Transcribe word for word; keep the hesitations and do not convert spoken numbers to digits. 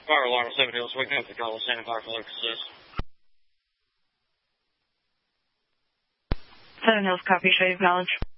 Fire alarm at Seven Hills. Waking up the call. Standing fire for local assist. Seven Hills, copy. Show you acknowledge.